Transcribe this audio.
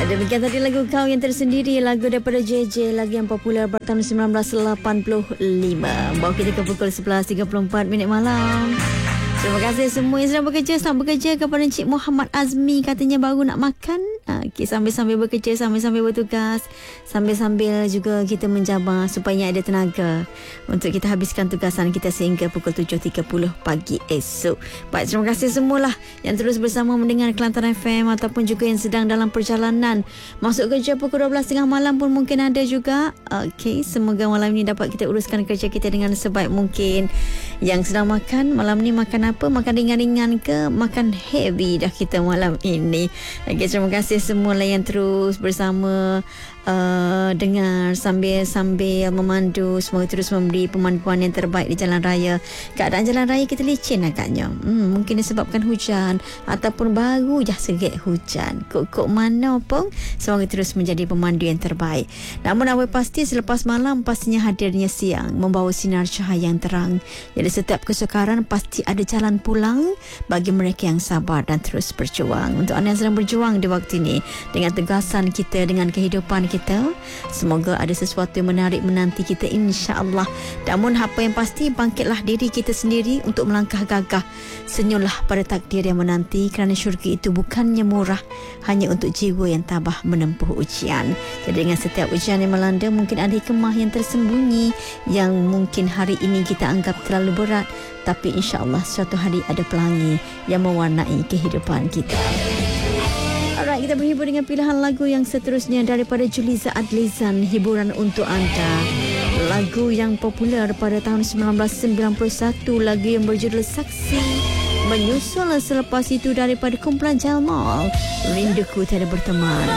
Demikian tadi lagu Kau Yang Tersendiri, lagu daripada JJ, lagu yang popular pada tahun 1985. Bawa kita ke pukul 11.34 malam. Terima kasih semua yang sedang bekerja. Selamat bekerja kepada Encik Muhammad Azmi, katanya baru nak makan. Okay, sambil-sambil bekerja, sambil-sambil bertugas, sambil-sambil juga kita menjabar supaya ada tenaga untuk kita habiskan tugasan kita sehingga pukul 7.30 pagi esok. Baik, terima kasih semualah yang terus bersama mendengar Kelantan FM ataupun juga yang sedang dalam perjalanan masuk kerja pukul 12.30 malam pun mungkin ada juga. Okey, semoga malam ini dapat kita uruskan kerja kita dengan sebaik mungkin. Yang sedang makan malam ni, makan apa? Makan ringan-ringan ke makan heavy dah kita malam ini? Okey, terima kasih semualah yang terus bersama dengar sambil memandu. Semoga terus memberi pemanduan yang terbaik di jalan raya. Keadaan jalan raya kita licin agaknya. Mungkin disebabkan hujan ataupun baru je serik hujan. Kok mana pun, semoga terus menjadi pemandu yang terbaik. Namun apa pasti, selepas malam pastinya hadirnya siang membawa sinar cahaya yang terang. Jadi setiap kesukaran pasti ada jalan pulang bagi mereka yang sabar dan terus berjuang. Untuk anda yang sedang berjuang di waktu ini dengan tugasan kita, dengan kehidupan kita, semoga ada sesuatu yang menarik menanti kita, insya-Allah. Namun apa yang pasti, bangkitlah diri kita sendiri untuk melangkah gagah. Senyumlah pada takdir yang menanti, kerana syurga itu bukannya murah, hanya untuk jiwa yang tabah menempuh ujian. Jadi dengan setiap ujian yang melanda, mungkin ada hikmah yang tersembunyi yang mungkin hari ini kita anggap terlalu berat, tapi insya-Allah suatu hari ada pelangi yang mewarnai kehidupan kita. Alright, kita berhibur dengan pilihan lagu yang seterusnya daripada Juliza Adlizan, hiburan untuk anda. Lagu yang popular pada tahun 1991, lagu yang berjudul Saksi. Menyusul selepas itu daripada kumpulan Jamal, Rinduku Tiada Berteman.